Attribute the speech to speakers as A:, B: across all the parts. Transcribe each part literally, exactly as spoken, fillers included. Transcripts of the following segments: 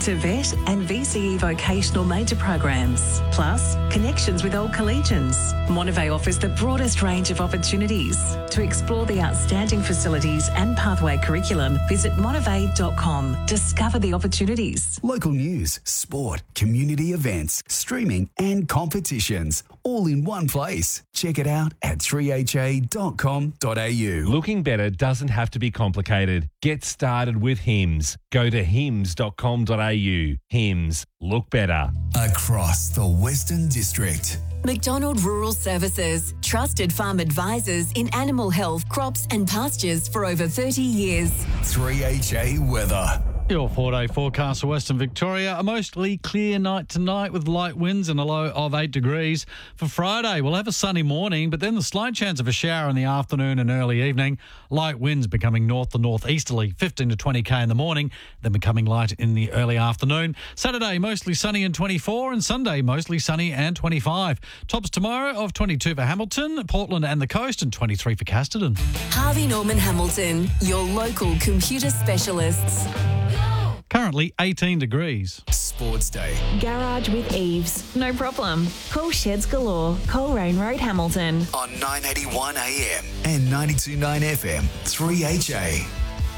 A: to vet and V C E vocational major programs, plus connections with old collegians. Monterey offers the broadest range of opportunities. To explore the outstanding facilities and pathway curriculum, visit monterey dot com. Discover the opportunities.
B: Local news, sport, community events, streaming and competitions, all in one place. Check it out at three h a dot com dot a u.
C: Looking better doesn't have to be complicated. Get started with Hims. Go to hims dot com dot a u. Hims. Look better.
B: Across the Western District.
D: McDonald Rural Services, trusted farm advisors in animal health, crops and pastures for over thirty years.
B: three H A weather.
E: Your four-day forecast for Western Victoria. A mostly clear night tonight with light winds and a low of eight degrees. For Friday, we'll have a sunny morning, but then the slight chance of a shower in the afternoon and early evening. Light winds becoming north to northeasterly, fifteen to twenty k in the morning, then becoming light in the early afternoon. Saturday, mostly sunny and twenty-four, and Sunday, mostly sunny and twenty-five. Tops tomorrow of twenty-two for Hamilton, Portland and the coast, and twenty-three for Casterton.
D: Harvey Norman Hamilton, your local computer specialists.
E: Currently eighteen degrees.
B: Sports Day.
F: Garage with Eves. No problem. Call Sheds Galore. Coleraine Road, Hamilton.
B: On nine eighty-one A M and ninety-two point nine F M, three H A.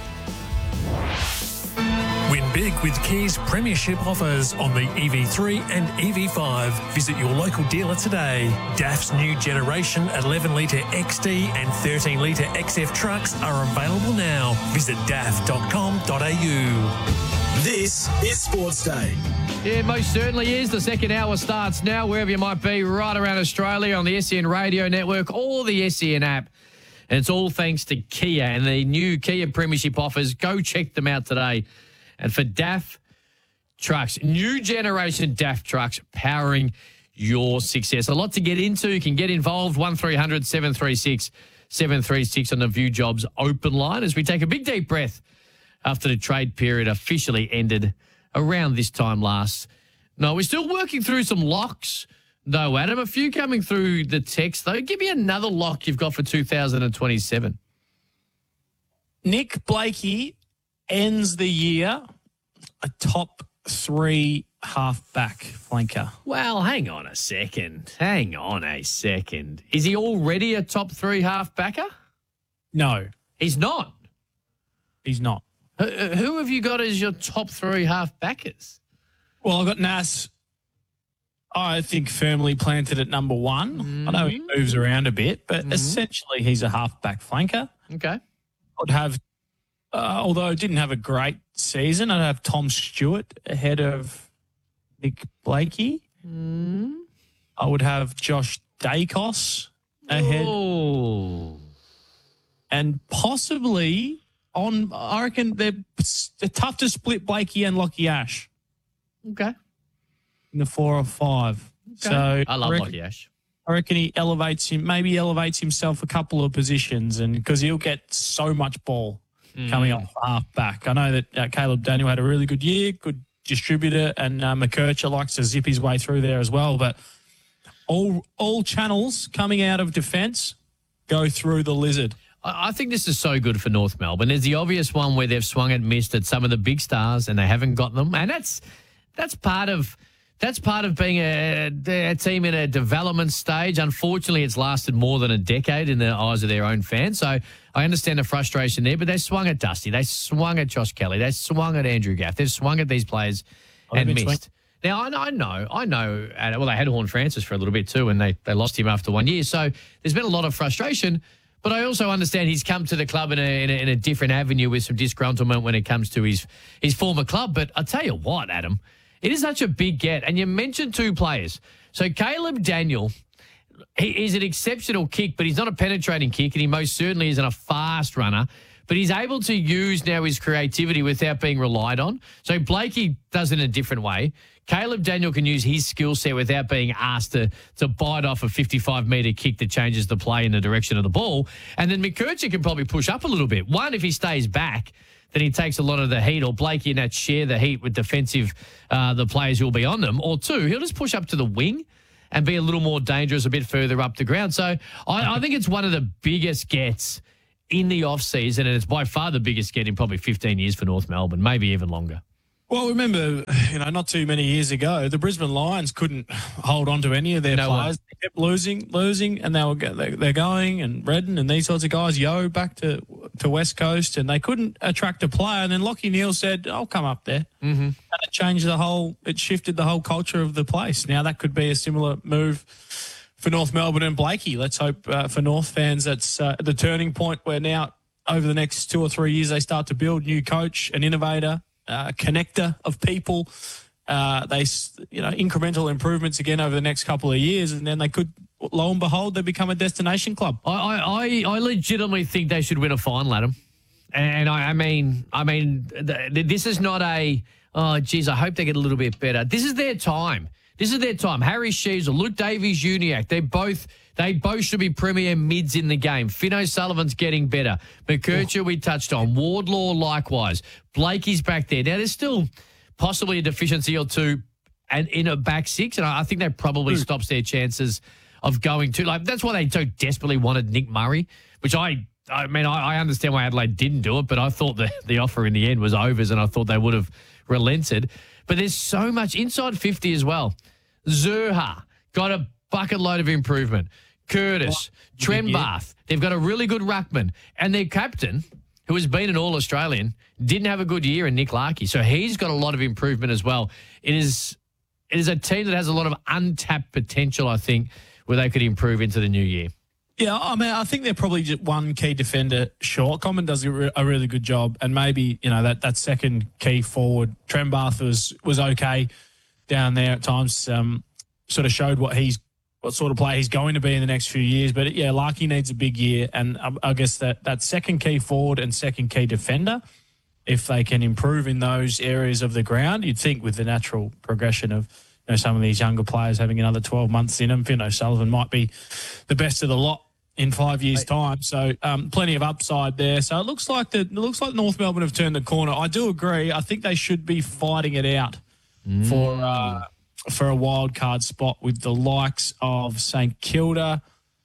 G: Win big with Kia's premiership offers on the E V three and E V five. Visit your local dealer today. D A F's new generation eleven litre X D and thirteen litre X F trucks are available now. Visit d a f dot com dot a u.
H: This is Sports Day.
I: Yeah, most certainly is. The second hour starts now, wherever you might be, right around Australia on the S E N radio network or the S E N app. And it's all thanks to Kia and the new Kia Premiership offers. Go check them out today. And for D A F trucks, new generation D A F trucks powering your success. A lot to get into. You can get involved. one three hundred seven three six seven three six on the View Jobs open line as we take a big deep breath after the trade period officially ended around this time last. No, we're still working through some locks, though, Adam. A few coming through the text, though. Give me another lock you've got for two thousand twenty-seven.
J: Nick Blakey ends the year a top three half-back flanker.
I: Well, hang on a second. Hang on a second. Is he already a top three half-backer?
J: No.
I: He's not?
J: He's not.
I: Who, who have you got as your top three half-backers?
J: Well, I've got Nas, I think, firmly planted at number one. Mm-hmm. I know he moves around a bit, but mm-hmm. essentially he's a half-back flanker.
I: Okay.
J: I'd have, uh, although didn't have a great season, I'd have Tom Stewart ahead of Nick Blakey.
I: Mm-hmm.
J: I would have Josh Dacos ahead.
I: Oh.
J: And possibly on, I reckon they're, they're tough to split Blakey and Lockie Ash.
I: Okay.
J: In the four or five.
I: Okay.
J: So
I: I love
J: I reckon,
I: Lockie Ash.
J: I reckon he elevates him, maybe elevates himself a couple of positions, and because he'll get so much ball mm. coming off half back. I know that uh, Caleb Daniel had a really good year, good distributor, and uh, McKercher likes to zip his way through there as well. But all all channels coming out of defence go through the Lizard.
I: I think this is so good for North Melbourne. There's the obvious one where they've swung and missed at some of the big stars and they haven't got them, and that's that's part of that's part of being a, a team in a development stage. Unfortunately, it's lasted more than a decade in the eyes of their own fans. So I understand the frustration there, but they swung at Dusty, they swung at Josh Kelly, they swung at Andrew Gaff, they've swung at these players oh, and missed. Swing. Now, I know, I know, I know, well, they had Horn Francis for a little bit too, and they, they lost him after one year. So there's been a lot of frustration. But I also understand he's come to the club in a, in a in a different avenue with some disgruntlement when it comes to his his former club. But I'll tell you what, Adam, it is such a big get. And you mentioned two players. So Caleb Daniel, he, he's an exceptional kick, but he's not a penetrating kick, and he most certainly isn't a fast runner. But he's able to use now his creativity without being relied on. So Blakey does it in a different way. Caleb Daniel can use his skill set without being asked to, to bite off a fifty-five metre kick that changes the play in the direction of the ball. And then McKercher can probably push up a little bit. One, if he stays back, then he takes a lot of the heat, or Blakey and that share the heat with defensive, uh, the players who will be on them. Or two, he'll just push up to the wing and be a little more dangerous a bit further up the ground. So I, I think it's one of the biggest gets in the off-season, and it's by far the biggest get in probably fifteen years for North Melbourne, maybe even longer.
J: Well, remember, you know, not too many years ago, the Brisbane Lions couldn't hold on to any of their
I: No one.
J: players. They kept losing, losing, and they were go- they- they're going, and Redden and these sorts of guys, Yo, back to to West Coast, and they couldn't attract a player. And then Lachie Neale said, "I'll come up there,"
I: Mm-hmm.
J: and it changed the whole. It shifted the whole culture of the place. Now that could be a similar move for North Melbourne and Blakey. Let's hope uh, for North fans that's uh, the turning point where now over the next two or three years they start to build new coach, an innovator. Uh, connector of people, uh, they, s- you know, incremental improvements again over the next couple of years, and then they could, lo and behold, they become a destination club.
I: I, I, I I legitimately think they should win a final, Adam. And I, I mean, I mean, th- this is not a, oh, geez, I hope they get a little bit better. This is their time. This is their time. Harry Sheezel, Luke Davies-Uniacke, they both they both should be premier mids in the game. Finn O'Sullivan's getting better. McKercher, we touched on. Wardlaw, likewise. Blakey's back there. Now, there's still possibly a deficiency or two and in a back six, and I I think that probably
J: Mm.
I: stops their chances of going to. Like, that's why they so desperately wanted Nick Murray, which I, I mean, I, I understand why Adelaide didn't do it, but I thought the, the offer in the end was overs, and I thought they would have relented. But there's so much inside fifty as well. Zurha got a bucket load of improvement. Curtis, Trenbath, they've got a really good ruckman. And their captain, who has been an All-Australian, didn't have a good year in Nick Larkey. So he's got a lot of improvement as well. It is it is a team that has a lot of untapped potential, I think, where they could improve into the new year.
J: Yeah, I mean, I think they're probably just one key defender short. Common does a, re- a really good job, and maybe, you know, that, that second key forward, Trenbath was was okay down there at times. Um, sort of showed what he's what sort of player he's going to be in the next few years. But yeah, Larkey needs a big year, and I, I guess that that second key forward and second key defender, if they can improve in those areas of the ground, you'd think with the natural progression of, you know, some of these younger players having another twelve months in them, Finn O'Sullivan might be the best of the lot in five years' time. So um, plenty of upside there. So it looks like the it looks like North Melbourne have turned the corner. I do agree. I think they should be fighting it out
I: Mm.
J: for uh, for a wild card spot with the likes of St Kilda,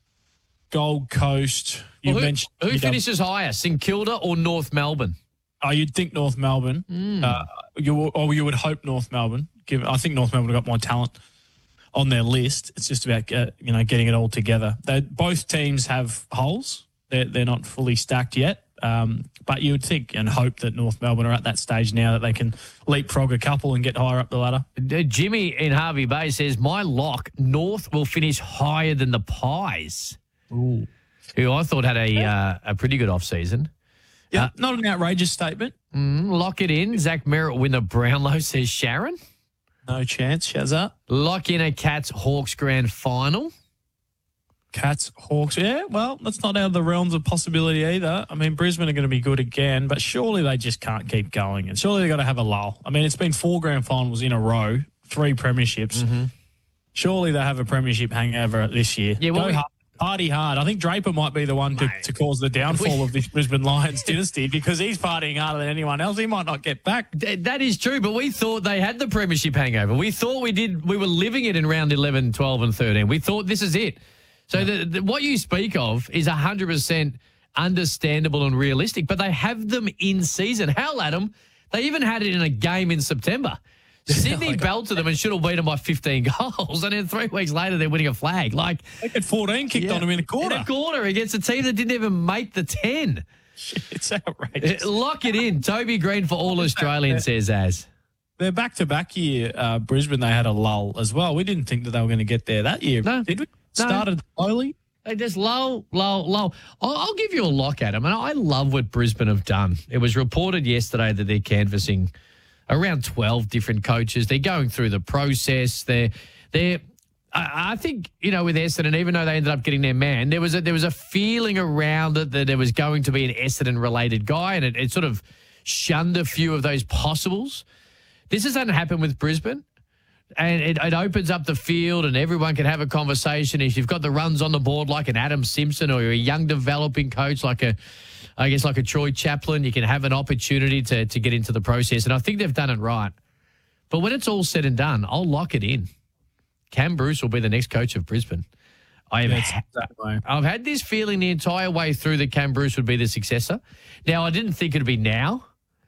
J: Gold Coast. You
I: Well, who
J: mentioned
I: who
J: you
I: finishes higher, St Kilda or North Melbourne?
J: Oh, you'd think North Melbourne.
I: Mm.
J: Uh, you or you would hope North Melbourne. Given I think North Melbourne have got more talent on their list. It's just about uh, you know getting it all together. They, both teams have holes. They're they're not fully stacked yet. Um, but you would think and hope that North Melbourne are at that stage now that they can leapfrog a couple and get higher up the ladder.
I: Uh, Jimmy in Harvey Bay says, my lock, North will finish higher than the Pies.
J: Ooh.
I: Who I thought had a uh, a pretty good off-season.
J: Yeah,
I: Uh,
J: not an outrageous statement.
I: Mm, lock it in. Zach Merritt will win the Brownlow, says Sharon.
J: No chance, Shazza.
I: Lock in a Cats Hawks grand final.
J: Cats, Hawks. Yeah, well, that's not out of the realms of possibility either. I mean, Brisbane are going to be good again, but surely they just can't keep going. And surely they've got to have a lull. I mean, it's been four grand finals in a row, three premierships.
I: Mm-hmm.
J: Surely they have a premiership hangover this year.
I: Yeah, well,
J: Go
I: we-
J: hard, party hard. I think Draper might be the one to, to cause the downfall
I: We-
J: of this Brisbane Lions dynasty because he's partying harder than anyone else. He might not get back.
I: Th- that is true, but we thought they had the premiership hangover. We thought we did. We were living it in round eleven, twelve and thirteen. We thought this is it. So the, the, what you speak of is one hundred percent understandable and realistic, but they have them in season. Hell, Adam, they even had it in a game in September. Sydney belted them and should have beat them by fifteen goals, and then three weeks later they're winning a flag. Like
J: They get fourteen kicked
I: yeah,
J: on them in a quarter.
I: In a quarter against a team that didn't even make the ten.
J: It's outrageous.
I: Lock it in. Toby Green for All Australian, says Az.
J: Their back-to-back year, uh, Brisbane, they had a lull as well. We didn't think that they were going to get there that year,
I: No.
J: did we?
I: No.
J: Started slowly.
I: They just low, low, low. I'll, I'll give you a lock at them, and I love what Brisbane have done. It was reported yesterday that they're canvassing around twelve different coaches. They're going through the process. They're, they're. I, I think you know with Essendon, even though they ended up getting their man, there was a there was a feeling around it that there was going to be an Essendon-related guy, and it, it sort of shunned a few of those possibles. This hasn't happened with Brisbane. And it, it opens up the field and everyone can have a conversation. If you've got the runs on the board like an Adam Simpson or you're a young developing coach like a, I guess like a Troy Chaplin, you can have an opportunity to, to get into the process. And I think they've done it right. But when it's all said and done, I'll lock it in. Cam Bruce will be the next coach of Brisbane. I have
J: That's
I: ha-
J: that way.
I: I've had this feeling the entire way through that Cam Bruce would be the successor. Now, I didn't think it would be now.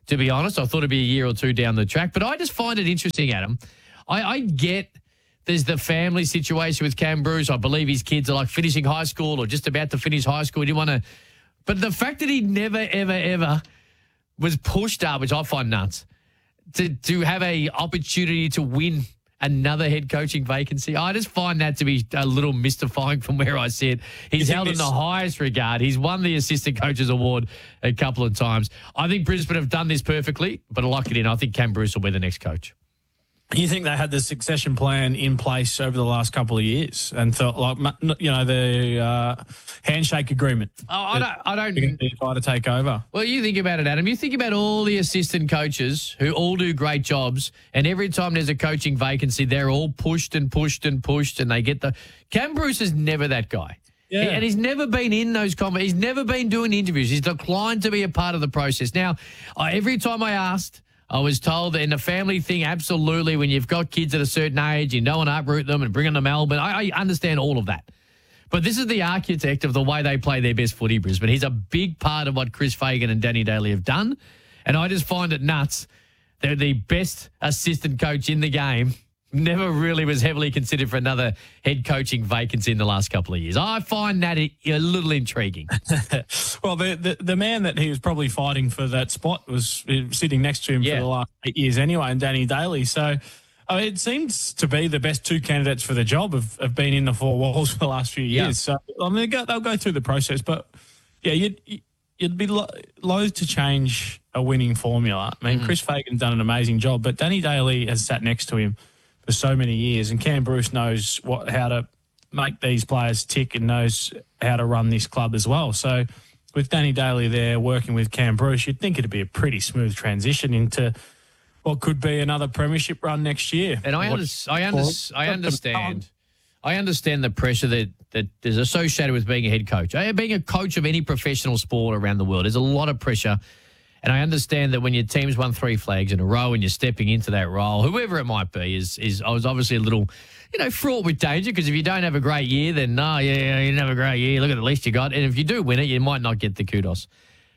I: to be honest. I thought it'd be a year or two down the track. But I just find it interesting, Adam. I, I get there's the family situation with Cam Bruce. I believe his kids are like finishing high school or just about to finish high school. He didn't want to. But the fact that he never, ever, ever was pushed up, which I find nuts, to, to have a opportunity to win another head coaching vacancy. I just find that to be a little mystifying from where I sit. He's held in the highest regard. He's won the assistant coaches award a couple of times. I think Brisbane have done this perfectly, but I lock it in. I think Cam Bruce will be the next coach.
J: You think they had the succession plan in place over the last couple of years and thought, like, you know, the uh, handshake agreement?
I: Oh, I don't. I don't.
J: They're going to try to take over.
I: Well, you think about it, Adam. You think about all the assistant coaches who all do great jobs, and every time there's a coaching vacancy, they're all pushed and pushed and pushed, and they get the. Cam Bruce is never that guy.
J: Yeah.
I: He, and he's never been in those comments. He's never been doing interviews. He's declined to be a part of the process. Now, uh, every time I asked, I was told that in the family thing, absolutely, when you've got kids at a certain age, you don't want to uproot them and bring them to Melbourne. I, I understand all of that. But this is the architect of the way they play their best footy, Brisbane. He's a big part of what Chris Fagan and Danny Daly have done. And I just find it nuts. They're the best assistant coach in the game. Never really was heavily considered for another head coaching vacancy in the last couple of years. I find that a, a little intriguing.
J: Well, the, the the man that he was probably fighting for that spot was sitting next to him yeah. for the last eight years anyway, and Danny Daly. So I mean, it seems to be the best two candidates for the job have, have been in the four walls for the last few years. Yeah. So I mean, they'll go, they'll go through the process, but yeah, you'd you'd be lo- loath to change a winning formula. I mean, mm. Chris Fagan's done an amazing job, but Danny Daly has sat next to him for so many years, and Cam Bruce knows what how to make these players tick and knows how to run this club as well. So with Danny Daly there working with Cam Bruce, you'd think it'd be a pretty smooth transition into what could be another premiership run next year.
I: And I, under, I, under, I understand I understand the pressure that, that is associated with being a head coach. Being a coach of any professional sport around the world, there's a lot of pressure. And I understand that when your team's won three flags in a row and you're stepping into that role, whoever it might be, is is I was obviously a little, you know, fraught with danger, because if you don't have a great year, then no, yeah, you didn't have a great year. Look at the least you got. And if you do win it, you might not get the kudos.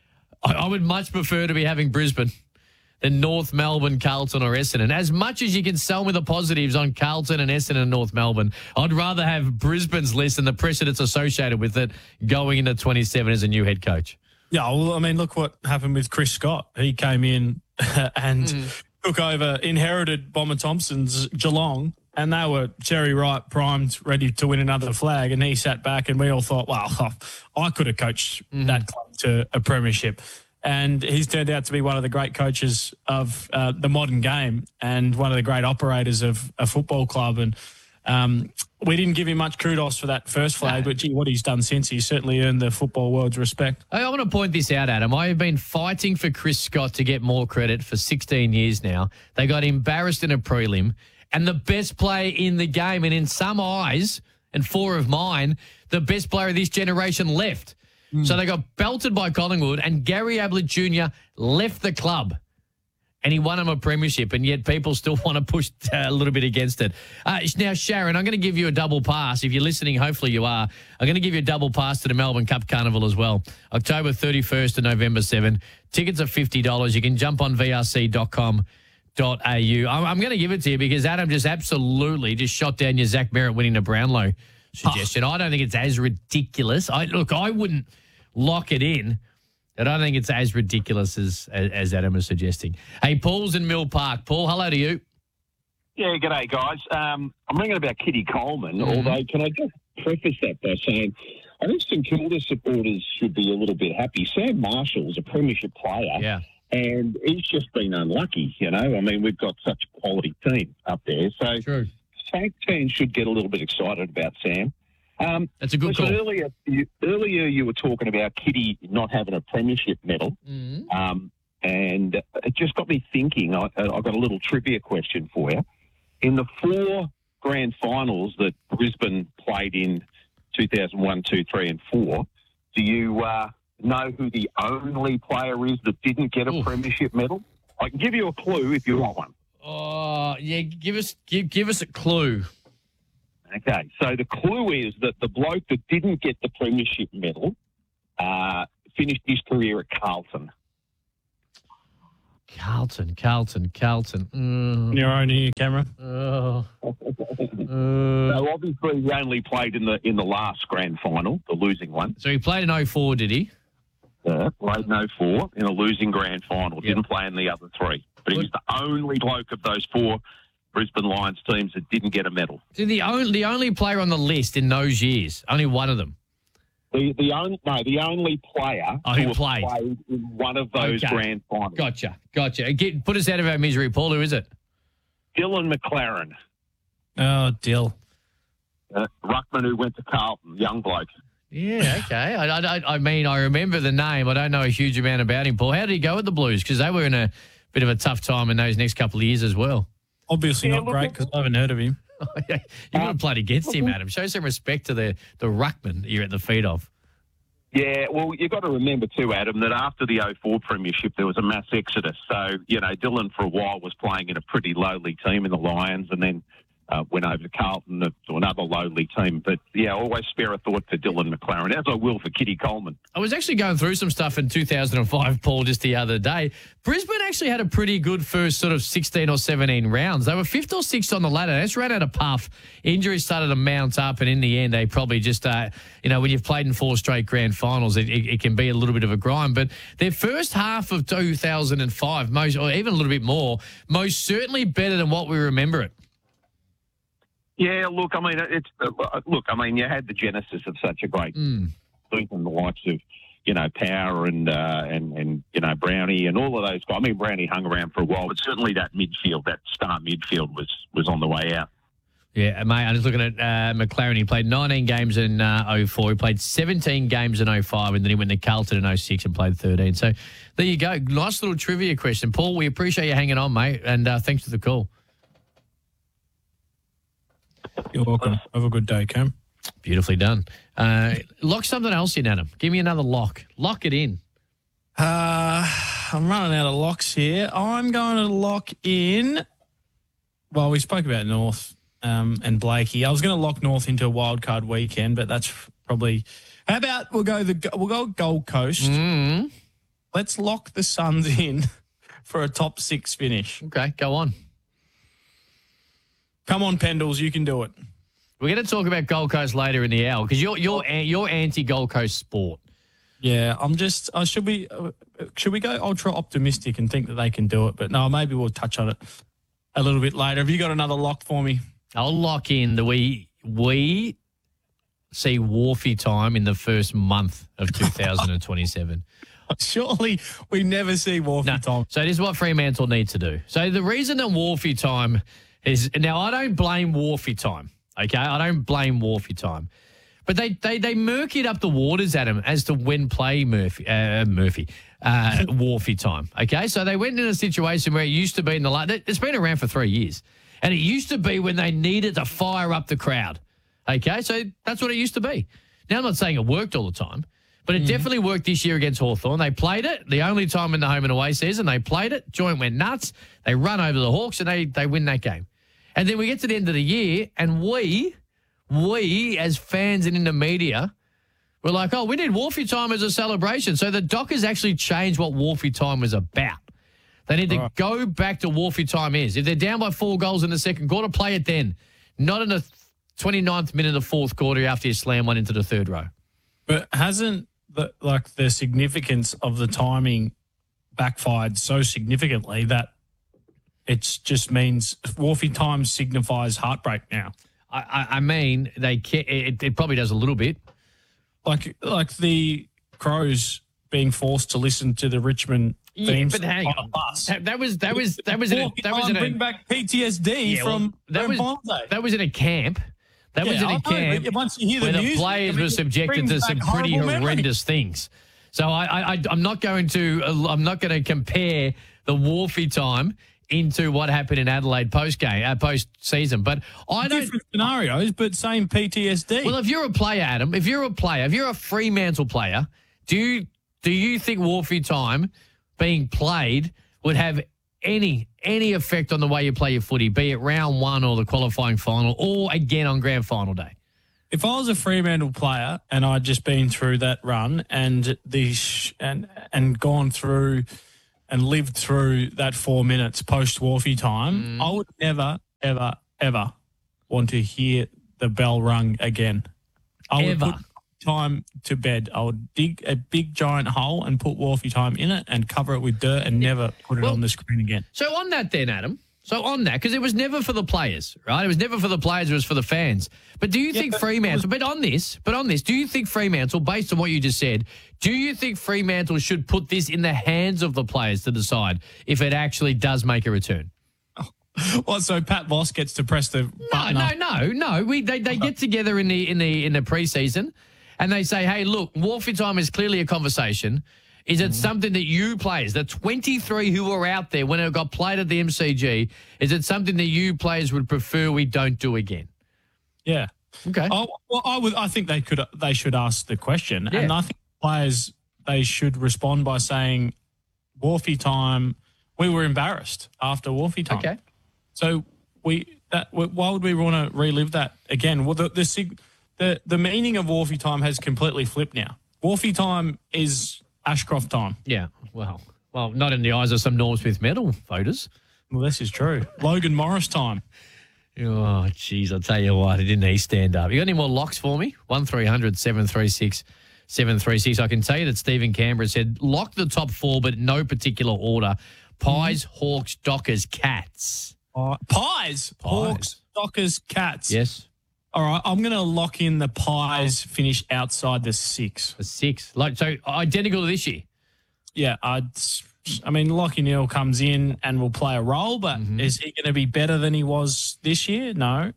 I: I, I would much prefer to be having Brisbane than North Melbourne, Carlton or Essendon. As much as you can sell me the positives on Carlton and Essendon and North Melbourne, I'd rather have Brisbane's list and the pressure that's associated with it going into twenty-seven as a new head coach.
J: Yeah, well, I mean, look what happened with Chris Scott. He came in and mm. took over, inherited Bomber Thompson's Geelong, and they were cherry ripe, primed, ready to win another flag. And he sat back, and we all thought, well, I could have coached mm. that club to a premiership. And he's turned out to be one of the great coaches of uh, the modern game and one of the great operators of a football club. And um, we didn't give him much kudos for that first flag, no. but gee, what he's done since, he's certainly earned the football world's respect.
I: I want to point this out, Adam. I have been fighting for Chris Scott to get more credit for sixteen years now. They got embarrassed in a prelim, and the best player in the game, and in some eyes, and four of mine, the best player of this generation left. Mm. So they got belted by Collingwood, and Gary Ablett Junior left the club. And he won him a premiership, and yet people still want to push a little bit against it. Uh, now, Sharon, I'm going to give you a double pass. If you're listening, hopefully you are. I'm going to give you a double pass to the Melbourne Cup Carnival as well. October thirty-first to November seventh. Tickets are fifty dollars. You can jump on v r c dot com dot a u. I'm, I'm going to give it to you because Adam just absolutely just shot down your Zach Merritt winning the Brownlow suggestion. Oh. I don't think it's as ridiculous. I Look, I wouldn't lock it in. I don't think it's as ridiculous as, as as Adam is suggesting. Hey, Paul's in Mill Park. Paul, hello to you.
K: Yeah, g'day, guys. Um, I'm ringing about Kitty Coleman, mm-hmm. although can I just preface that by saying I think St Kilda supporters should be a little bit happy. Sam Marshall's a premiership player,
I: yeah.
K: and he's just been unlucky, you know. I mean, we've got such a quality team up there. So
I: True.
K: Saints fans should get a little bit excited about Sam. Um,
I: That's a good
K: listen,
I: call.
K: Earlier you, earlier, you were talking about Kitty not having a premiership medal,
I: mm-hmm.
K: um, and it just got me thinking. I, I've got a little trivia question for you. In the four grand finals that Brisbane played in two thousand one, two, three, and four, do you uh, know who the only player is that didn't get a Ooh. premiership medal? I can give you a clue if you want one.
I: Oh, uh, yeah, give us give, give us a clue.
K: Okay, so the clue is that the bloke that didn't get the premiership medal uh, finished his career at Carlton.
I: Carlton, Carlton, Carlton. Mm.
J: Your own ear, Cameron.
I: Oh.
K: So obviously he only played in the in the last grand final, the losing one.
I: So he played in oh four, did he?
K: Yeah, played in oh four in a losing grand final.
I: Yep.
K: Didn't play in the other three. But he was the only bloke of those four Brisbane Lions teams that didn't get a medal.
I: So the only the only player on the list in those years, only one of them.
K: The the only no, the only player
I: Oh, who
K: who
I: played.
K: played in one of those
I: Okay.
K: grand finals.
I: Gotcha, gotcha. Get, put us out of our misery, Paul. Who is it?
K: Dylan McLaren,
J: Oh, Dill.
K: uh, ruckman who went to Carlton, young bloke.
I: Yeah, okay. I, I, I mean, I remember the name. I don't know a huge amount about him, Paul. How did he go with the Blues? Because they were in a bit of a tough time in those next couple of years as well.
J: Obviously
K: Yeah,
J: not
K: look,
J: great because I haven't heard of him.
I: You've got to play against him, Adam. Show some respect to the, the ruckman you're at the feet of.
K: Yeah, well, you've got to remember too, Adam, that after the oh four premiership, there was a mass exodus. So, you know, Dylan for a while was playing in a pretty lowly team in the Lions and then uh, went over to Carlton to another lowly team. But, yeah, always spare a thought for Dylan McLaren, as I will for Kitty Coleman.
I: I was actually going through some stuff in two thousand five, Paul, just the other day. Brisbane actually had a pretty good first sort of sixteen or seventeen rounds. They were fifth or sixth on the ladder. They just ran out of puff. Injuries started to mount up, and in the end, they probably just, uh, you know, when you've played in four straight grand finals, it, it, it can be a little bit of a grind. But their first half of two thousand five, most, or even a little bit more, most certainly better than what we remember it.
K: Yeah, look, I mean, it's uh, look, I mean, you had the genesis of such a great
I: Mm.
K: season, the likes of, you know, Power and, uh, and, and, you know, Brownie and all of those guys. I mean, Brownie hung around for a while, but certainly that midfield, that star midfield was, was on the way out.
I: Yeah, mate, I'm just looking at uh, McLaren. He played nineteen games in uh, oh four. He played seventeen games in oh five, and then he went to Carlton in oh six and played thirteen. So there you go. Nice little trivia question. Paul, we appreciate you hanging on, mate, and uh, thanks for the call.
J: You're welcome. Have a good day, Cam.
I: Beautifully done. Uh, lock something else in, Adam. Give me another lock. Lock it in.
J: Uh, I'm running out of locks here. I'm going to lock in. Well, we spoke about North um, and Blakey. I was going to lock North into a wild card weekend, but that's probably. How about we'll go the we'll go Gold Coast.
I: Mm.
J: Let's lock the Suns in for a top six finish.
I: Okay, go on.
J: Come on, Pendles, you can do it.
I: We're going to talk about Gold Coast later in the hour because you're you're you're anti Gold Coast sport.
J: Yeah, I'm just. I should we uh, should we go ultra optimistic and think that they can do it? But no, maybe we'll touch on it a little bit later. Have you got another lock for me?
I: I'll lock in that we we see Wharfie time in the first month of two thousand twenty-seven.
J: Surely we never see Wharfie
I: No.
J: time.
I: So this is what Fremantle need to do. So the reason that Wharfie time is now, I don't blame Wharfie time. Okay, I don't blame Wharfie time, but they they they murkied up the waters, Adam, as to when play Murphy uh, Murphy uh, Wharfie time. Okay, so they went in a situation where it used to be in the la- it's been around for three years, and it used to be when they needed to fire up the crowd. Okay, so that's what it used to be. Now I'm not saying it worked all the time, but it mm. definitely worked this year against Hawthorn. They played it the only time in the home and away season. They played it. Joint went nuts. They run over the Hawks and they they win that game. And then we get to the end of the year, and we, we as fans and in the media, we're like, oh, we need Wharfie time as a celebration. So the Dockers actually changed what Wharfie time was about. They need to
J: right.
I: go back to Wharfie time is. If they're down by four goals in the second quarter, play it then. Not in the twenty-ninth minute of the fourth quarter after you slam one into the third row.
J: But hasn't the like the significance of the timing backfired so significantly that it just means Wharfie time signifies heartbreak now?
I: I, I, I mean, they can, it, it probably does a little bit.
J: Like like the Crows being forced to listen to the Richmond
I: Yeah,
J: themes
I: but hang
J: on
I: on.
J: a bus.
I: That, that was that was that was in a,
J: Wharfie
I: that was
J: time
I: in a,
J: bring back P T S D
I: Yeah, well,
J: from
I: that was
J: Grand Final Day.
I: that was in a camp. That
J: Yeah,
I: was in
J: I
I: a
J: know,
I: camp
J: but once you hear the
I: where the
J: music,
I: players
J: I mean,
I: were
J: it
I: subjected
J: brings
I: to some
J: back
I: pretty
J: horrible
I: horrendous
J: memories.
I: things. So I, I, I'm not going to I'm not going to compare the Wharfie time into what happened in Adelaide post game, uh, post season. But I don't.
J: Different scenarios, but same P T S D.
I: Well, if you're a player, Adam, if you're a player, if you're a Fremantle player, do you do you think Wharfie time being played would have any any effect on the way you play your footy, be it round one or the qualifying final, or again on grand final day?
J: If I was a Fremantle player and I'd just been through that run and the sh- and and gone through and lived through that four minutes post Wharfie time, mm. I would never, ever, ever want to hear the bell rung again. I
I: Ever.
J: would put time to bed. I would dig a big giant hole and put Wharfie time in it and cover it with dirt and never put it
I: well,
J: on the screen again.
I: So on that then, Adam, so on that, because it was never for the players, right? It was never for the players, it was for the fans. But do you
J: Yeah,
I: think
J: but-
I: Fremantle, but on this, but on this, do you think Fremantle, based on what you just said, do you think Fremantle should put this in the hands of the players to decide if it actually does make a return?
J: What? So Pat Voss gets to press the
I: No,
J: button
I: no,
J: up?
I: no, no. We they, they get together in the in the in the preseason, and they say, "Hey, look, Wharfie time is clearly a conversation. Is it something that you players, the twenty-three who were out there when it got played at the M C G, is it something that you players would prefer we don't do again?"
J: Yeah.
I: Okay.
J: Oh, well, I would. I think they could. They should ask the question,
I: Yeah.
J: and I think players they should respond by saying, "Wharfie time. We were embarrassed after Wharfie time."
I: Okay.
J: So we that why would we want to relive that again? Well, the the sig- the, the meaning of Wharfie time has completely flipped now. Wharfie time is Ashcroft time.
I: Yeah. Well, well, not in the eyes of some Norm Smith medal voters.
J: Well, this is true. Logan Morris time.
I: Oh, jeez, I'll tell you what, didn't he stand up? You got any more locks for me? one three hundred seven three six seven three six. I can tell you that Stephen Canberra said, lock the top four, but no particular order. Pies, mm-hmm. Hawks, Dockers, Cats.
J: Uh, pies,
I: Pies,
J: Hawks, Dockers, Cats.
I: Yes.
J: All right, I'm going to lock in the Pies finish outside the six.
I: The six. Like so identical to this year.
J: Yeah, I'd, I mean, Lockie Neal comes in and will play a role, but
I: Mm-hmm.
J: is he going to be better than he was this year? No.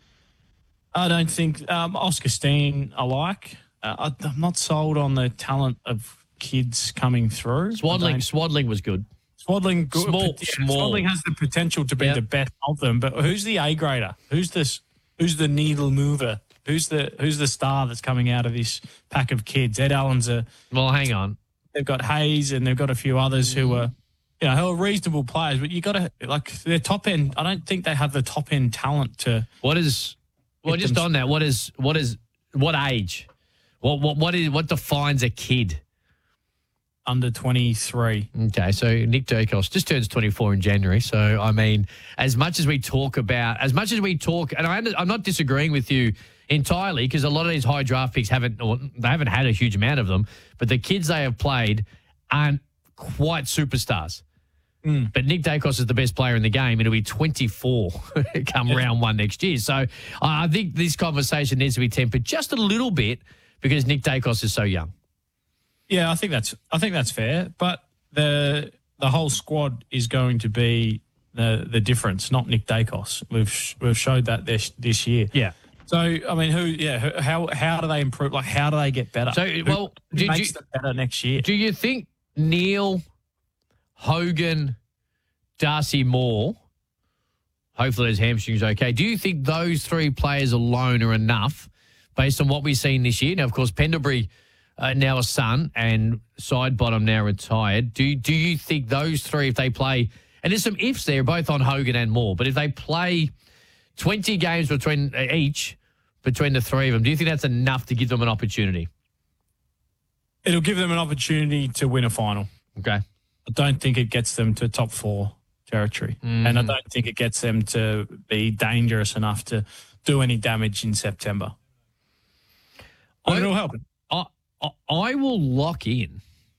J: I don't think um, Oscar Steen I like. Uh, I, I'm not sold on the talent of kids coming through.
I: Swaddling, Swaddling was good.
J: Swaddling, good.
I: Small,
J: yeah,
I: small.
J: Swaddling has the potential to be
I: Yep.
J: the best of them, but who's the A grader? Who's this? Who's the needle mover? Who's the who's the star that's coming out of this pack of kids? Ed Allen's a.
I: Well, hang on.
J: They've got Hayes and they've got a few others who are, you know, who are reasonable players, but you got to like their top end. I don't think they have the top end talent to.
I: What is? Well,
J: Get
I: just
J: them-
I: on that. What is? What is? What age? What? What? What is? What defines a kid?
J: Under twenty-three.
I: Okay, so Nick Dacos just turns twenty-four in January. So, I mean, as much as we talk about, as much as we talk, and I, I'm not disagreeing with you entirely because a lot of these high draft picks haven't, or they haven't had a huge amount of them, but the kids they have played aren't quite superstars.
J: Mm.
I: But Nick Dacos is the best player in the game. It'll be twenty-four come
J: Yeah.
I: round one next year. So, I think this conversation needs to be tempered just a little bit because Nick Dacos is so young.
J: Yeah, I think that's I think that's fair, but the the whole squad is going to be the the difference, not Nick Dacos. We've we've showed that this this year.
I: Yeah.
J: So I mean, who? Yeah, who- how how do they improve? Like, how do they get better?
I: So,
J: Who-
I: well,
J: who
I: did
J: makes
I: you-
J: them better next year?
I: Do you think Neil, Hogan, Darcy Moore, hopefully his hamstring's okay, do you think those three players alone are enough based on what we've seen this year? Now, of course, Pendlebury uh, now a son and Sidebottom now retired. Do, do you think those three, if they play, and there's some ifs there, both on Hogan and Moore, but if they play twenty games between uh, each, between the three of them, do you think that's enough to give them an opportunity?
J: It'll give them an opportunity to win a final.
I: Okay.
J: I don't think it gets them to top four territory.
I: Mm.
J: And I don't think it gets them to be dangerous enough to do any damage in September. But
I: I-
J: it'll help.
I: I, I, I will lock in.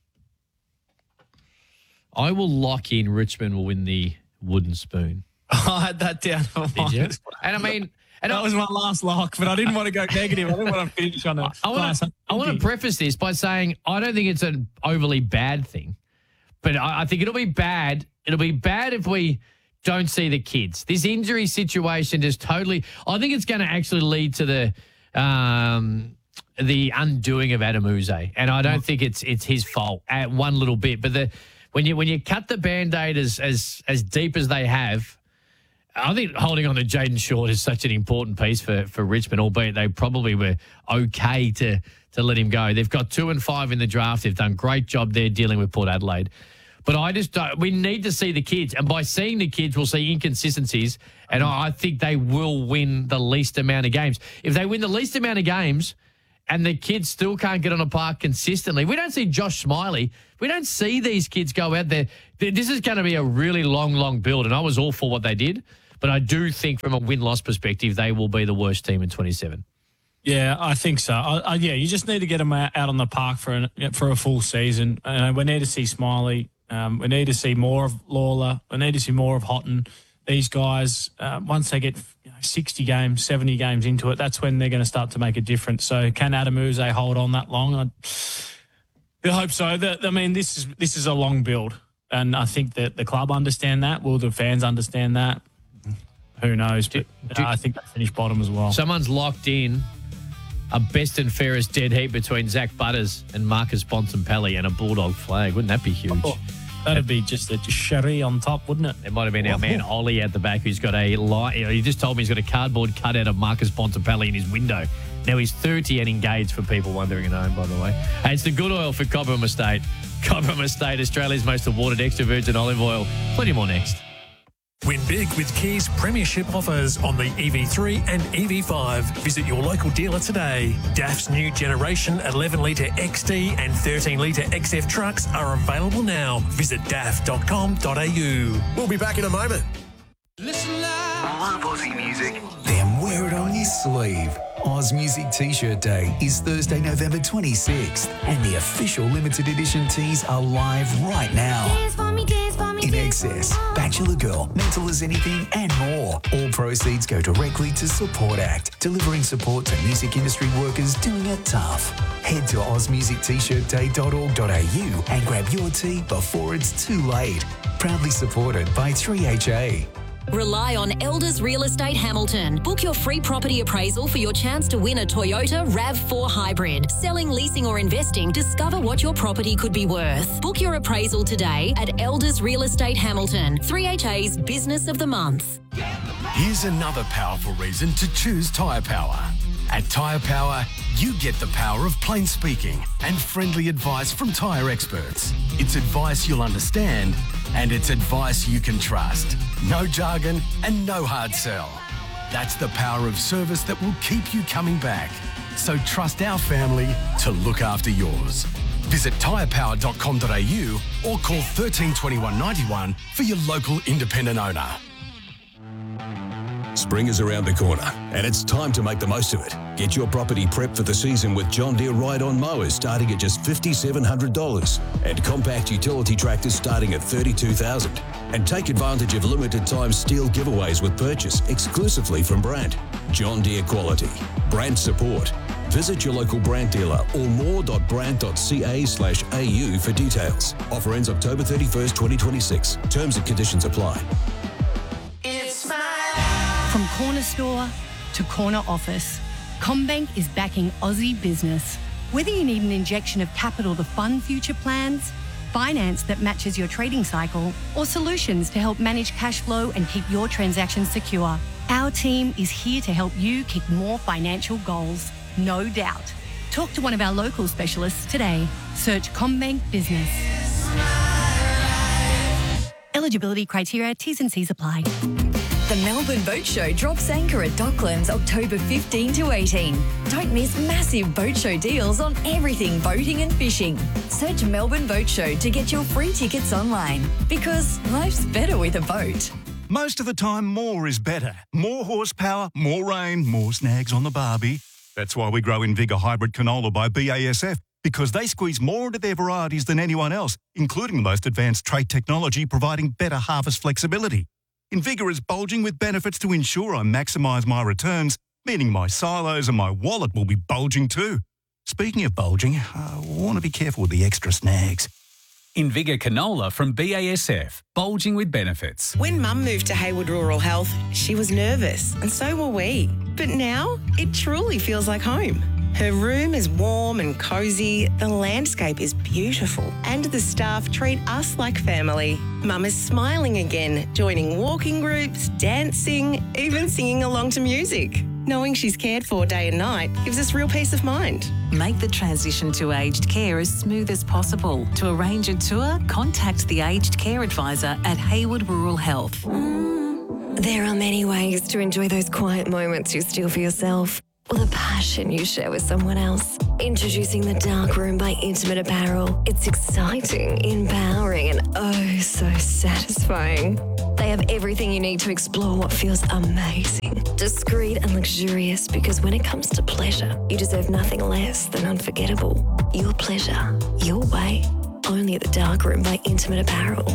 I: I will lock in Richmond will win the wooden spoon.
J: I had that down on
I: Did you?
J: mine.
I: And I mean, and
J: that
I: I,
J: was my last lock, but I didn't want to go negative. I didn't want to finish on a
I: I want
J: last
I: to I want to preface this by saying I don't think it's an overly bad thing, but I, I think it'll be bad. It'll be bad if we don't see the kids. This injury situation just totally. I think it's going to actually lead to the um, the undoing of Adam Uze, and I don't think it's it's his fault at one little bit. But the when you when you cut the Band-Aid as as as deep as they have. I think holding on to Jaden Short is such an important piece for, for Richmond, albeit they probably were okay to to let him go. They've got two and five in the draft. They've done a great job there dealing with Port Adelaide. But I just don't, we need to see the kids. And by seeing the kids, we'll see inconsistencies. And I I think they will win the least amount of games. If they win the least amount of games and the kids still can't get on a park consistently. We don't see Josh Smiley. We don't see these kids go out there. This is going to be a really long, long build, and I was all for what they did. But I do think from a win-loss perspective, they will be the worst team in twenty-seven.
J: Yeah, I think so. I, I, yeah, you just need to get them out, out on the park for an, for a full season. Uh, we need to see Smiley. Um, we need to see more of Lawler. We need to see more of Houghton. These guys, uh, once they get you know, sixty games, seventy games into it, that's when they're going to start to make a difference. So can Adamuze hold on that long? I, I hope so. The, I mean, this is this is a long build, and I think that the club understand that. Will the fans understand that? Who knows? But do, do, uh, I think they finished bottom as well.
I: Someone's locked in a best and fairest dead heat between Zach Butters and Marcus Bontempelli and a Bulldog flag. Wouldn't that be huge?
J: Oh, that'd be just a sherry on top, wouldn't it?
I: It might have been our man Ollie at the back who's got a light. You know, he just told me he's got a cardboard cutout of Marcus Bontempelli in his window. Now he's thirty and engaged, for people wondering at home, by the way. Hey, it's the good oil for Cobram Estate. Cobram Estate, Australia's most awarded extra virgin olive oil. Plenty more next.
G: Win big with Kia's premiership offers on the E V three and E V five. Visit your local dealer today. D A F's new generation eleven litre X D and thirteen litre X F trucks are available now. Visit d a f dot com dot a u.
H: We'll be back in a moment.
B: Love Aussie music? Then wear it on your sleeve. Oz Music T-shirt Day is Thursday, November twenty-sixth, and the official limited edition tees are live right now. In Excess, Bachelor Girl, Mental as Anything, and more. All proceeds go directly to Support Act, delivering support to music industry workers doing it tough. Head to oz music t shirt day dot org dot a u and grab your tee before it's too late. Proudly supported by three H A.
L: Rely on Elders Real Estate Hamilton. Book your free property appraisal for your chance to win a Toyota RAV four Hybrid. Selling, leasing or investing, discover what your property could be worth. Book your appraisal today at Elders Real Estate Hamilton, three H A's Business of the Month.
M: Here's another powerful reason to choose Tyre Power. At Tyre Power, you get the power of plain speaking and friendly advice from tyre experts. It's advice you'll understand, and it's advice you can trust. No jargon and no hard sell. That's the power of service that will keep you coming back. So trust our family to look after yours. Visit tyre power dot com dot a u or call thirteen twenty-one ninety-one for your local independent owner.
N: Spring is around the corner, and it's time to make the most of it. Get your property prepped for the season with John Deere Ride-On mowers starting at just five thousand seven hundred dollars and compact utility tractors starting at thirty-two thousand dollars. And take advantage of limited-time steel giveaways with purchase exclusively from Brandt. John Deere quality. Brandt support. Visit your local Brandt dealer or more dot brandt dot c a slash a u for details. Offer ends October thirty-first, twenty twenty-six. Terms and conditions apply.
O: From corner store to corner office, CommBank is backing Aussie business. Whether you need an injection of capital to fund future plans, finance that matches your trading cycle, or solutions to help manage cash flow and keep your transactions secure, our team is here to help you kick more financial goals, no doubt. Talk to one of our local specialists today. Search CommBank Business. Eligibility criteria, T's and C's apply.
D: The Melbourne Boat Show drops anchor at Docklands October fifteenth to eighteenth. Don't miss massive boat show deals on everything boating and fishing. Search Melbourne Boat Show to get your free tickets online, because life's better with a boat.
P: Most of the time, more is better. More horsepower, more rain, more snags on the barbie. That's why we grow Invigor Hybrid Canola by B A S F, because they squeeze more into their varieties than anyone else, including the most advanced trait technology providing better harvest flexibility. Invigor is bulging with benefits to ensure I maximise my returns, meaning my silos and my wallet will be bulging too. Speaking of bulging, I want to be careful with the extra snags.
Q: Invigor Canola from B A S F, bulging with benefits.
R: When Mum moved to Hayward Rural Health, she was nervous, and so were we. But now, it truly feels like home. Her room is warm and cosy, the landscape is beautiful, and the staff treat us like family. Mum is smiling again, joining walking groups, dancing, even singing along to music. Knowing she's cared for day and night gives us real peace of mind.
A: Make the transition to aged care as smooth as possible. To arrange a tour, contact the Aged Care Advisor at Hayward Rural Health.
D: There are many ways to enjoy those quiet moments you steal for yourself.
S: or the passion you share with someone else. Introducing the Dark Room by Intimate Apparel. It's exciting, empowering, and oh so satisfying. They have everything you need to explore what feels amazing. Discreet and luxurious, because when it comes to pleasure, you deserve nothing less than unforgettable. Your pleasure, your way. Only at the Dark Room by Intimate Apparel.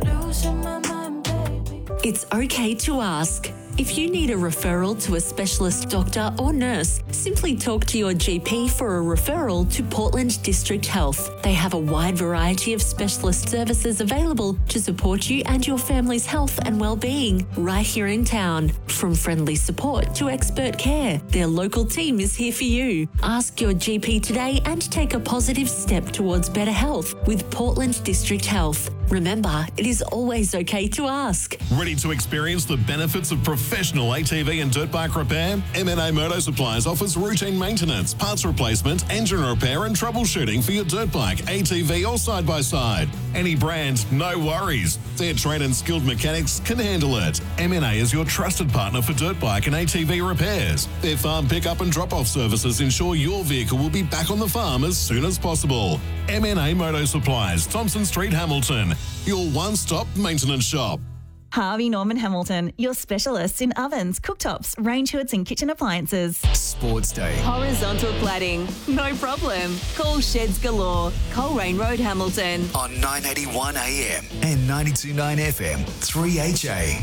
T: It's okay to ask. If you need a referral to a specialist doctor or nurse, simply talk to your G P for a referral to Portland District Health. They have a wide variety of specialist services available to support you and your family's health and well-being right here in town. From friendly support to expert care, their local team is here for you. Ask your G P today and take a positive step towards better health with Portland District Health. Remember, it is always okay to ask.
U: Ready to experience the benefits of professional A T V and dirt bike repair? M N A Motor Supplies offers routine maintenance, parts replacement, engine repair and troubleshooting for your dirt bike, A T V or side-by-side. Any brand, no worries. Their trained and skilled mechanics can handle it. M N A is your trusted partner for dirt bike and A T V repairs. Their farm pickup and drop-off services ensure your vehicle will be back on the farm as soon as possible. M N A Motor Supplies, Thompson Street, Hamilton. Your one-stop maintenance shop.
F: Harvey Norman Hamilton, your specialists in ovens, cooktops, range hoods and kitchen appliances.
B: Sports Day.
V: Horizontal cladding, no problem. Call Sheds Galore, Coleraine Road, Hamilton.
B: On nine eighty-one A M and ninety-two point nine F M, three H A.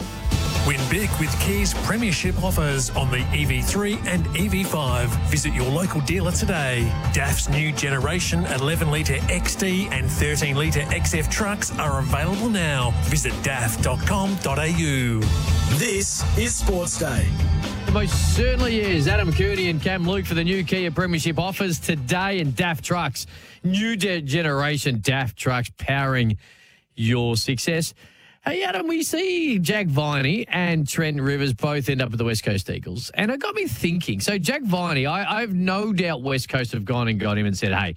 G: Win big with Kia's premiership offers on the E V three and E V five. Visit your local dealer today. D A F's new generation eleven litre X D and thirteen litre X F trucks are available now. Visit d a f dot com dot a u.
H: This is Sports Day.
I: It most certainly is. Adam Cooney and Cam Luke for the new Kia Premiership offers today, and D A F Trucks, new de- generation D A F Trucks powering your success. Hey, Adam, we see Jack Viney and Trent Rivers both end up with the West Coast Eagles. And it got me thinking. So, Jack Viney, I, I have no doubt West Coast have gone and got him and said, hey,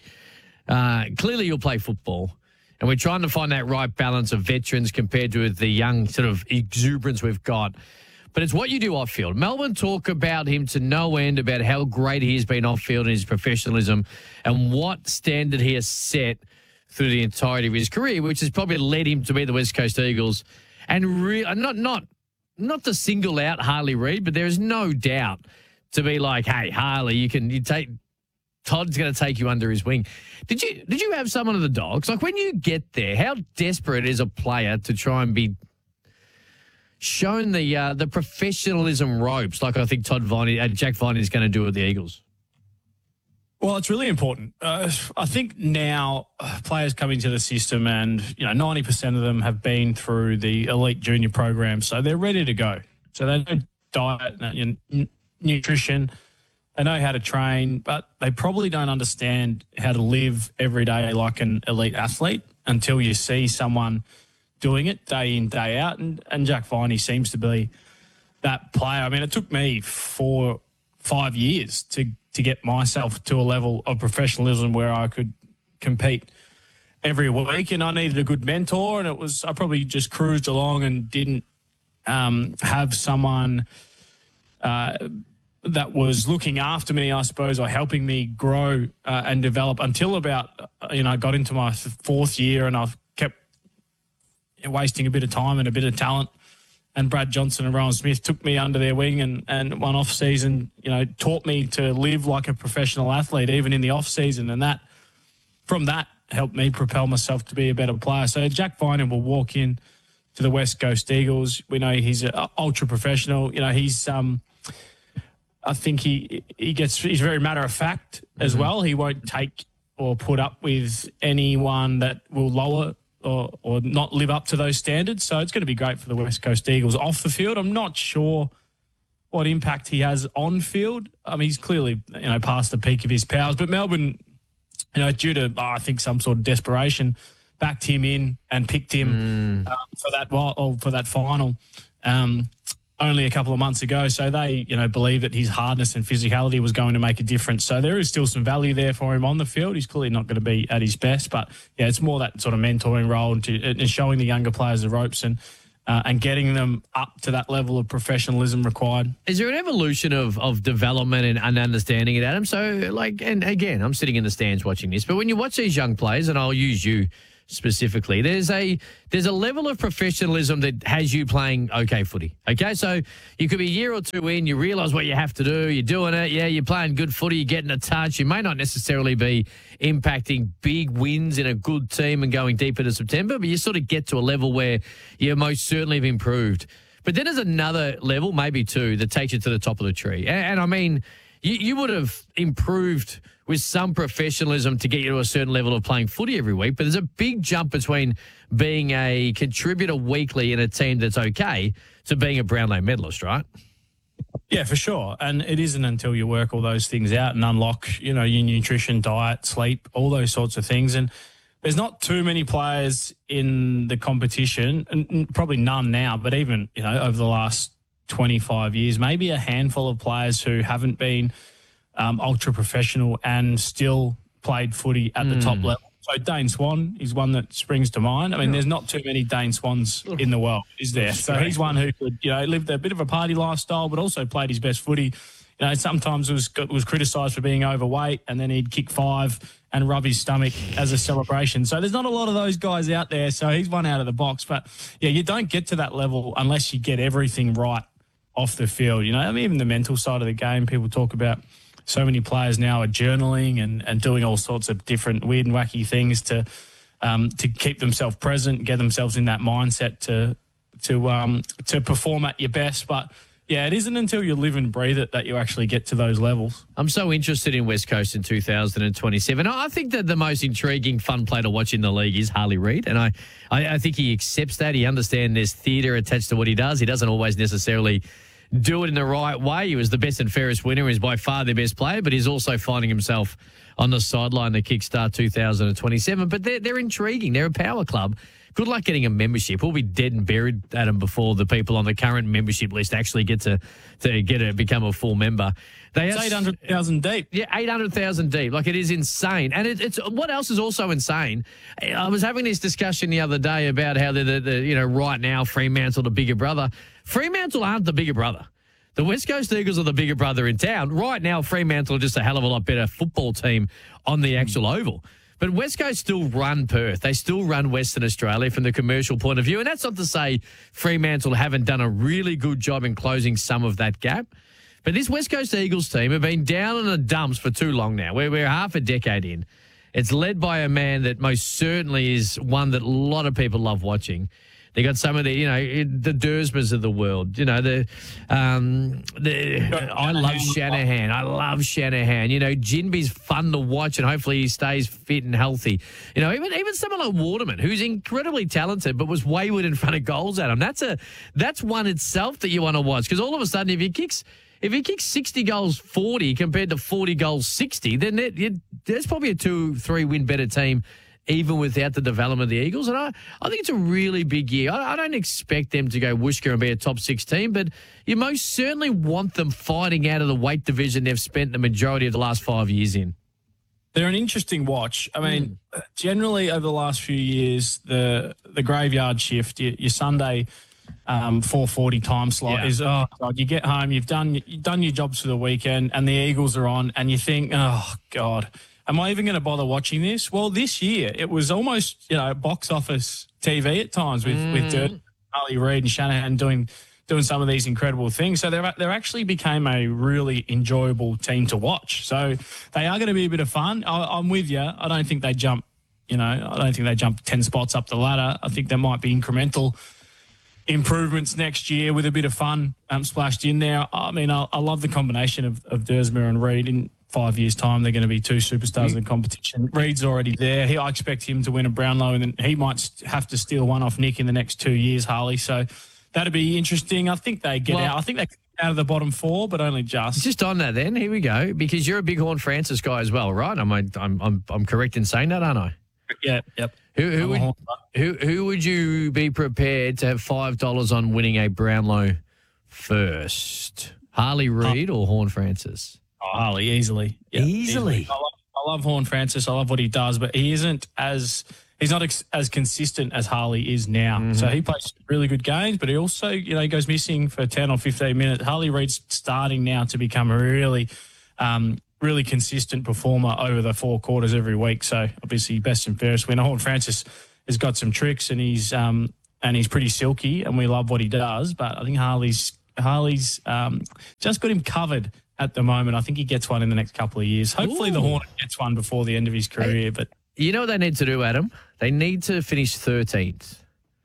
I: uh, clearly you'll play football. And we're trying to find that right balance of veterans compared to the young sort of exuberance we've got. But it's what you do off-field. Melbourne talk about him to no end, about how great he has been off-field and his professionalism and what standard he has set through the entirety of his career, which has probably led him to be the West Coast Eagles. And re- not not not to single out Harley Reid, but there is no doubt to be like, hey, Harley, you can you take Todd's going to take you under his wing. Did you did you have someone of the Dogs? Like when you get there, how desperate is a player to try and be shown the uh, the professionalism ropes, like I think Todd Viney, uh, Jack Viney is going to do with the Eagles?
J: Well, it's really important. Uh, I think now uh, players come into the system and, you know, ninety percent of them have been through the elite junior program, so they're ready to go. So they know diet, and n- nutrition, they know how to train, but they probably don't understand how to live every day like an elite athlete until you see someone doing it day in, day out. And, and Jack Viney seems to be that player. I mean, it took me four, five years to to get myself to a level of professionalism where I could compete every week, and I needed a good mentor, and it was I probably just cruised along and didn't um, have someone uh, that was looking after me, I suppose, or helping me grow uh, and develop until about, you know, I got into my fourth year, and I've kept wasting a bit of time and a bit of talent. And Brad Johnson and Rowan Smith took me under their wing, and, and one off season, you know, taught me to live like a professional athlete, even in the off season. And that, from that, helped me propel myself to be a better player. So Jack Viney will walk in to the West Coast Eagles. We know he's an ultra professional. You know, he's, um, I think he he gets, he's very matter of fact as mm-hmm. well. He won't take or put up with anyone that will lower Or, or not live up to those standards. So it's going to be great for the West Coast Eagles off the field. I'm not sure what impact he has on field. I mean, he's clearly, you know, past the peak of his powers. But Melbourne, you know, due to, oh, I think, some sort of desperation, backed him in and picked him mm. um, for that or for that final um, only a couple of months ago. So they, you know, believe that his hardness and physicality was going to make a difference. So there is still some value there for him on the field. He's clearly not going to be at his best, but yeah, it's more that sort of mentoring role and, to, and showing the younger players the ropes. And uh, and getting them up to that level of professionalism required.
I: Is there an evolution of, of development and, and understanding it, Adam? So, like, and again, I'm sitting in the stands watching this, but when you watch these young players, and I'll use you specifically, there's a there's a level of professionalism that has you playing okay footy. Okay, so you could be a year or two in, you realise what you have to do, you're doing it, yeah, you're playing good footy, you're getting a touch. You may not necessarily be impacting big wins in a good team and going deep into September, but you sort of get to a level where you most certainly have improved. But then there's another level, maybe two, that takes you to the top of the tree. And, and I mean, you, you would have improved with some professionalism to get you to a certain level of playing footy every week. But there's a big jump between being a contributor weekly in a team that's okay to being a Brownlow medalist, right?
J: Yeah, for sure. And it isn't until you work all those things out and unlock, you know, your nutrition, diet, sleep, all those sorts of things. And there's not too many players in the competition, and probably none now, but even, you know, over the last twenty-five years, maybe a handful of players who haven't been Um, ultra professional and still played footy at the
I: Mm.
J: top level. So Dane Swan is one that springs to mind. I mean, there's not too many Dane Swans in the world, is there? So he's one who could, you know, lived a bit of a party lifestyle, but also played his best footy. You know, sometimes was was criticised for being overweight, and then he'd kick five and rub his stomach as a celebration. So there's not a lot of those guys out there. So he's one out of the box. But yeah, you don't get to that level unless you get everything right off the field. You know, I mean, even the mental side of the game, people talk about. So many players now are journaling and, and doing all sorts of different weird and wacky things to um, to keep themselves present, get themselves in that mindset to to um, to perform at your best. But yeah, it isn't until you live and breathe it that you actually get to those levels.
I: I'm so interested in West Coast in two thousand twenty-seven. I think that the most intriguing, fun player to watch in the league is Harley Reid, and I, I, I think he accepts that. He understands there's theatre attached to what he does. He doesn't always necessarily do it in the right way. He was the best and fairest winner. He's by far their best player, but he's also finding himself on the sideline to kickstart two thousand twenty-seven. But they're, they're intriguing. They're a power club. Good luck getting a membership. We'll be dead and buried at them before the people on the current membership list actually get to, to get to become a full member. They
J: It's eight hundred thousand deep.
I: Yeah, eight hundred thousand deep. Like, it is insane. And it, it's what else is also insane? I was having this discussion the other day about how, the, the, the you know, right now Fremantle the bigger brother. Fremantle aren't the bigger brother. The West Coast Eagles are the bigger brother in town. Right now, Fremantle are just a hell of a lot better football team on the actual oval. But West Coast still run Perth. They still run Western Australia from the commercial point of view. And that's not to say Fremantle haven't done a really good job in closing some of that gap. But this West Coast Eagles team have been down in the dumps for too long now. We're, we're half a decade in. It's led by a man that most certainly is one that a lot of people love watching. They got some of the, you know, the Dersmers of the world. You know, the, um, the. I love Shanahan. I love Shanahan. You know, Jinby's fun to watch, and hopefully he stays fit and healthy. You know, even even someone like Waterman, who's incredibly talented, but was wayward in front of goals at him. That's a that's one itself that you want to watch, because all of a sudden, if he kicks. If he kicks sixty goals forty compared to forty goals sixty, then it, it, there's probably a two, three win better team, even without the development of the Eagles. And I, I think it's a really big year. I, I don't expect them to go whooshka and be a top six team, but you most certainly want them fighting out of the weight division they've spent the majority of the last five years in.
J: They're an interesting watch. I mean, mm. generally over the last few years, the the graveyard shift, your, your Sunday um, four forty time slot yeah. is, oh, God, you get home, you've done, you've done your jobs for the weekend, and the Eagles are on, and you think, oh, God, am I even going to bother watching this? Well, this year, it was almost, you know, box office T V at times with, mm. with Dirt, Harley Reid and Shanahan doing doing some of these incredible things. So they're, they're actually became a really enjoyable team to watch. So they are going to be a bit of fun. I, I'm with you. I don't think they jump, you know, I don't think they jump ten spots up the ladder. I think there might be incremental improvements next year with a bit of fun um, splashed in there. I mean, I, I love the combination of, of Dersmer and Reid. In five years' time, they're going to be two superstars mm. in the competition. Reid's already there. He, I expect him to win a Brownlow, and then he might have to steal one off Nick in the next two years, Harley. So that'd be interesting. I think they get well, out. I think they get out of the bottom four, but only just.
I: Just on that then, here we go, because you're a big Horn Francis guy as well, right? Am I, I'm, I'm, I'm correct in saying that, aren't I?
J: Yeah, yep.
I: Who, who, would, who, who would you be prepared to have five dollars on winning a Brownlow first? Harley Reid or Horn Francis?
J: Oh, Harley, easily.
I: Yeah, easily.
J: easily. I, love, I love Horn Francis. I love what he does, but he isn't as he's not ex- as consistent as Harley is now.
I: Mm-hmm.
J: So he plays really good games, but he also, you know, he goes missing for ten or fifteen minutes. Harley Reid's starting now to become a really, um, really consistent performer over the four quarters every week. So obviously best and fairest winner. Horton Francis has got some tricks and he's um, and he's pretty silky and we love what he does. But I think Harley's Harley's um, just got him covered at the moment. I think he gets one in the next couple of years. Hopefully Ooh. the Hornet gets one before the end of his career. Hey, but
I: you know what they need to do, Adam? They need to finish thirteenth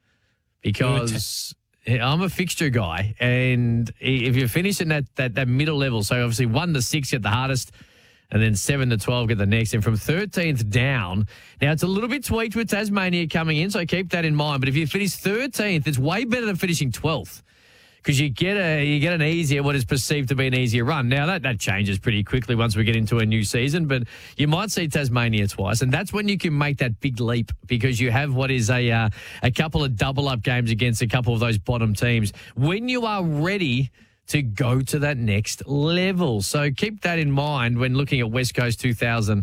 I: because I'm a fixture guy, and if you're finishing that, that, that middle level, so obviously one to six get the hardest, and then seven to twelve get the next, and from thirteenth down, now it's a little bit tweaked with Tasmania coming in, so keep that in mind, but if you finish thirteenth, it's way better than finishing twelfth. Because you get a you get an easier, what is perceived to be an easier run. Now, that, that changes pretty quickly once we get into a new season, but you might see Tasmania twice, and that's when you can make that big leap because you have what is a uh, a couple of double-up games against a couple of those bottom teams when you are ready to go to that next level. So keep that in mind when looking at West Coast two thousand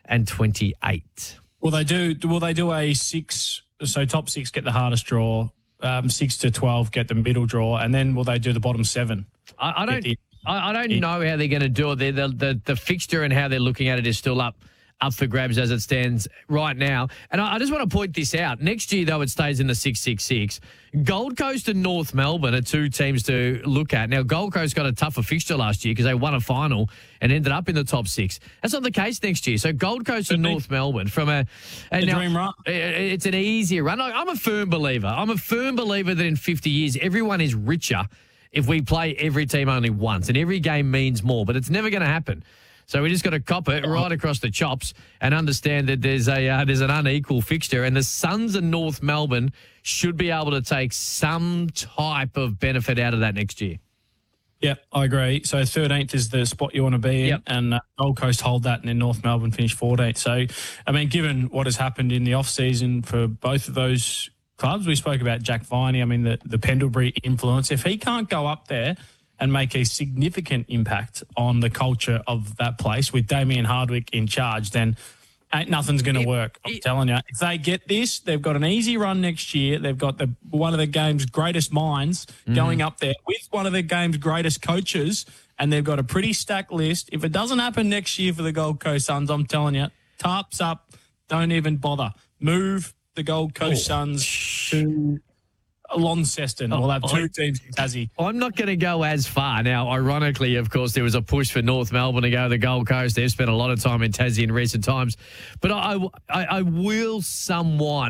I: twenty-eight.
J: Will they do, will they do a six, so top six get the hardest draw, Um, six to twelve get the middle draw, and then will they do the bottom seven?
I: I, I don't. The, I, I don't know how they're going to do it. The, the the the fixture and how they're looking at it is still up up for grabs as it stands right now. And I, I just want to point this out. Next year, though, it stays in the six six six. Gold Coast and North Melbourne are two teams to look at. Now, Gold Coast got a tougher fixture last year because they won a final and ended up in the top six. That's not the case next year. So Gold Coast and North Melbourne from a, a now,
J: dream run.
I: It's an easier run. I'm a firm believer. I'm a firm believer that in fifty years, everyone is richer if we play every team only once, and every game means more. But it's never going to happen. So we just got to cop it right across the chops and understand that there's a uh, there's an unequal fixture, and the Suns and North Melbourne should be able to take some type of benefit out of that next year.
J: Yep, I agree. So thirteenth is the spot you want to be in, yep. and uh, Gold Coast hold that, and then North Melbourne finish fourteenth. So, I mean, given what has happened in the off-season for both of those clubs, we spoke about Jack Viney, I mean, the, the Pendlebury influence. If he can't go up there and make a significant impact on the culture of that place with Damien Hardwick in charge, then ain't nothing's going to work. I'm it, telling you. If they get this, they've got an easy run next year. They've got the one of the game's greatest minds mm. going up there with one of the game's greatest coaches, and they've got a pretty stacked list. If it doesn't happen next year for the Gold Coast Suns, I'm telling you, tarps up, don't even bother. Move the Gold Coast oh. Suns to Launceston. We'll have two teams in Tassie.
I: I'm not going to go as far. Now, ironically, of course, there was a push for North Melbourne to go to the Gold Coast. They've spent a lot of time in Tassie in recent times. But I, I, I will somewhat,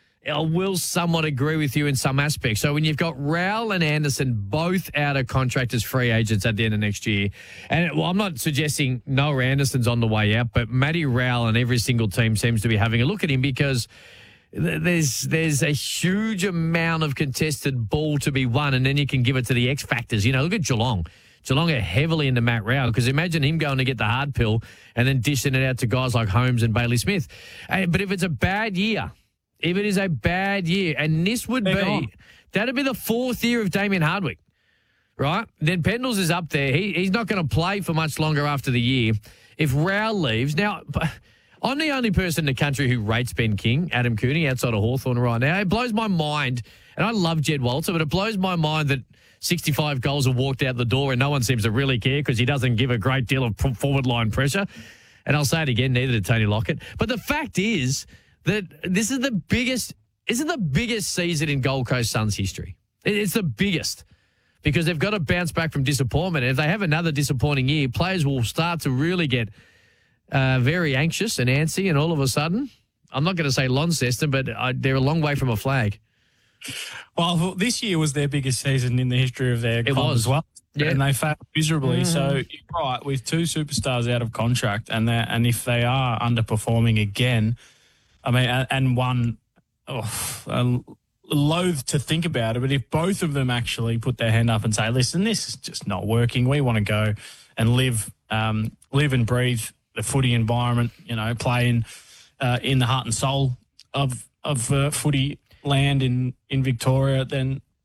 I: I will somewhat agree with you in some aspects. So when you've got Rowell and Anderson both out of contract as free agents at the end of next year, and well, I'm not suggesting Noah Anderson's on the way out, but Matty Rowell and every single team seems to be having a look at him because There's there's a huge amount of contested ball to be won, and then you can give it to the X factors. You know, look at Geelong. Geelong are heavily into Matt Rowell because imagine him going to get the hard pill and then dishing it out to guys like Holmes and Bailey Smith. But if it's a bad year, if it is a bad year, and this would Hang be, on. that'd be the fourth year of Damien Hardwick, right? Then Pendles is up there. He, he's not going to play for much longer after the year. If Rowell leaves, now... I'm the only person in the country who rates Ben King, Adam Cooney, outside of Hawthorn right now. It blows my mind, and I love Jed Walter, but it blows my mind that sixty-five goals have walked out the door and no one seems to really care because he doesn't give a great deal of forward line pressure. And I'll say it again, neither did Tony Lockett. But the fact is that this is the biggest, this is the biggest season in Gold Coast Suns history. It's the biggest because they've got to bounce back from disappointment. And if they have another disappointing year, players will start to really get Uh, very anxious and antsy, and all of a sudden, I'm not going to say Launceston, but uh, they're a long way from a flag.
J: Well, this year was their biggest seain in the history of their
I: it
J: club
I: was.
J: as well. Yeah. And they failed miserably.
I: Mm-hmm.
J: So, you're right, with two superstars out of contract, and and if they are underperforming again, I mean, and, and one, oh, uh, loath to think about it, but if both of them actually put their hand up and say, listen, this is just not working, we want to go and live, um, live and breathe the footy environment, you know, playing uh, in the heart and soul of of uh, footy land in, in Victoria, then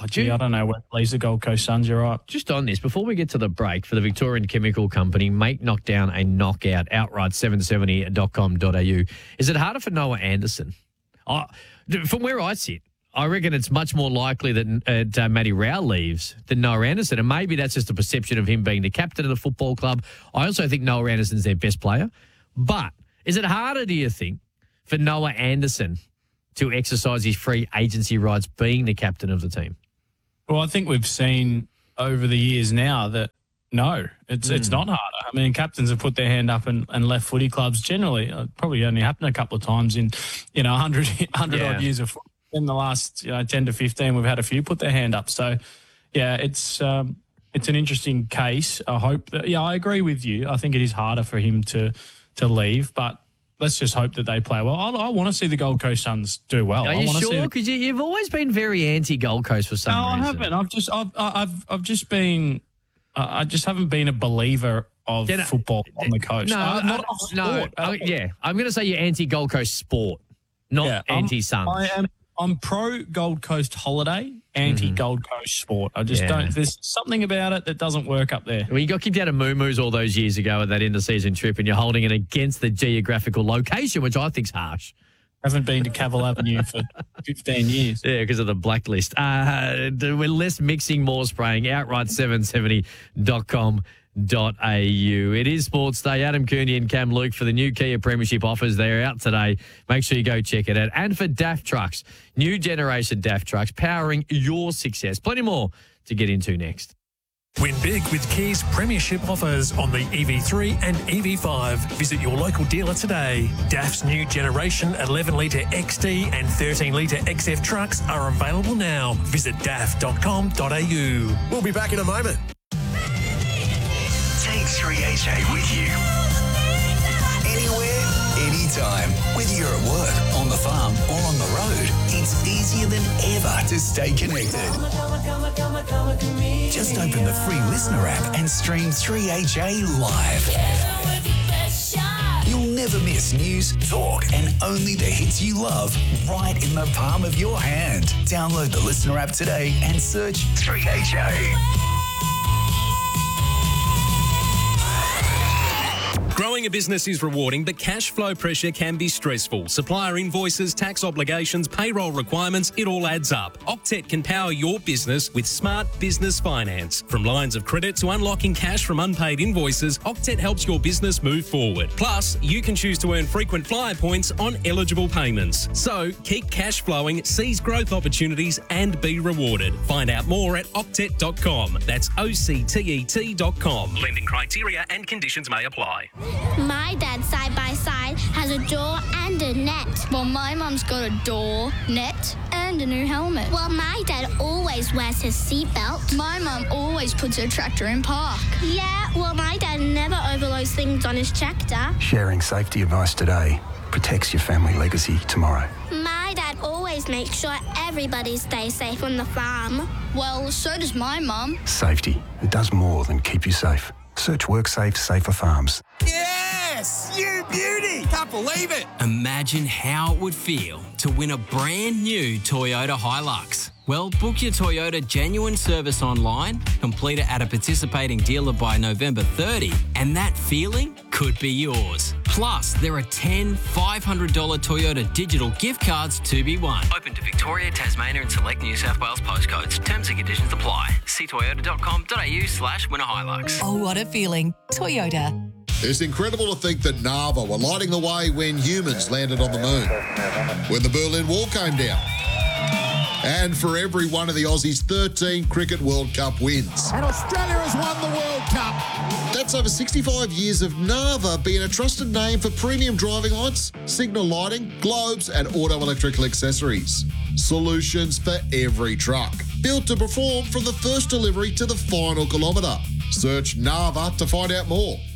J: Oh, gee, I don't know where it leaves the Gold Coast Suns. You're right.
I: Just on this, before we get to the break, for the Victorian Chemical Company, make knockdown a knockout, outright seven seventy dot com dot a u. Is it harder for Noah Anderson? I, from where I sit, I reckon it's much more likely that uh, Matty Rao leaves than Noah Anderson, and maybe that's just a perception of him being the captain of the football club. I also think Noah Anderson's their best player. But is it harder, do you think, for Noah Anderson to exercise his free agency rights being the captain of the team?
J: Well, I think we've seen over the years now that no, it's mm. it's not harder. I mean, captains have put their hand up and, and left footy clubs generally. Uh, probably only happened a couple of times in, you know, one hundred, one hundred
I: Yeah.
J: odd years of football. In the last, you know, ten to fifteen, we've had a few put their hand up. So, yeah, it's um, it's an interesting case. I hope that, yeah, I agree with you. I think it is harder for him to to leave, but let's just hope that they play well. I, I want to see the Gold Coast Suns do well.
I: Are
J: I
I: you
J: want to
I: sure?
J: see
I: Because you, you've always been very anti-Gold Coast for some
J: No, I
I: reason.
J: haven't. I've just, I've, I've, I've just been, uh, I just haven't been a believer of
I: Yeah, no,
J: football on the coast.
I: No,
J: Uh, not
I: uh,
J: of sport.
I: no,
J: at
I: uh,
J: all.
I: yeah. I'm going to say you're anti-Gold Coast sport, not
J: Yeah, I'm-
I: anti-Suns.
J: I am. I'm pro Gold Coast holiday, anti Gold Coast sport. I just
I: Yeah.
J: don't. There's something about it that doesn't work up there.
I: Well, you got kicked out of Moo Moo's all those years ago at that end-of-season trip, and you're holding it against the geographical location, which I think's harsh.
J: Haven't been to Cavill Avenue for fifteen years.
I: Yeah, because of the blacklist. Uh, we're less mixing, more spraying. Outright seven seventy dot com dot a u. It is Sports Day. Adam Cooney and Cam Luke for the new Kia Premiership offers. They're out today. Make sure you go check it out. And for D A F Trucks, new generation D A F Trucks, powering your success. Plenty more to get into next.
G: Win big with Kia's Premiership offers on the E V three and E V five. Visit your local dealer today. D A F's new generation eleven litre X D and thirteen litre X F trucks are available now. Visit D A F dot com dot a u.
H: We'll be back in a moment.
B: Take three H A with you. Anywhere, anytime. Whether you're at work, on the farm, or on the road, it's easier than ever to stay connected. Just open the free Listener app and stream three H A live. You'll never miss news, talk, and only the hits you love right in the palm of your hand. Download the Listener app today and search three H A.
C: Growing a business is rewarding, but cash flow pressure can be stressful. Supplier invoices, tax obligations, payroll requirements, it all adds up. Octet can power your business with smart business finance. From lines of credit to unlocking cash from unpaid invoices, Octet helps your business move forward. Plus, you can choose to earn frequent flyer points on eligible payments. So, keep cash flowing, seize growth opportunities, and be rewarded. Find out more at octet dot com. That's O C T E T dot com. Lending criteria and conditions may apply.
E: My dad, side by side, has a door and a net. Well, my mum's got a door, net, and a new helmet. Well, my dad always wears his seatbelt. My mum always puts her tractor in park. Yeah, well, my dad never overloads things on his tractor.
W: Sharing safety advice today protects your family legacy tomorrow.
E: My dad always makes sure everybody stays safe on the farm. Well, so does my mum.
W: Safety, it does more than keep you safe. Search WorkSafe Safer Farms.
H: Yes! You beauty! Can't believe it!
X: Imagine how it would feel to win a brand new Toyota Hilux. Well, book your Toyota genuine service online, complete it at a participating dealer by November thirtieth, and that feeling could be yours. Plus, there are ten five hundred dollars Toyota digital gift cards to be won. Open to Victoria, Tasmania and select New South Wales postcodes. Terms and conditions apply. See toyota dot com dot a u slash win a Hilux.
D: Oh, what a feeling. Toyota.
Y: It's incredible to think that Nava were lighting the way when humans landed on the moon, when the Berlin Wall came down, and for every one of the Aussies' thirteen Cricket World Cup wins.
H: And Australia has won the World Cup.
Y: That's over sixty-five years of Nava being a trusted name for premium driving lights, signal lighting, globes, and auto electrical accessories. Solutions for every truck. Built to perform from the first delivery to the final kilometre. Search Nava to find out more.